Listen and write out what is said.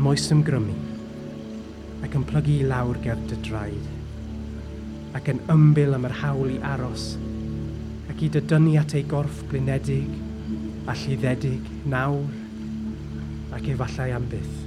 moes ymgrymu, ac yn plygu i lawr ger dy draed, ac yn ymbil am yr hawl i aros, ac i dydynnu at ei gorff blinedig a lluddedig nawr, ac efallai am byth.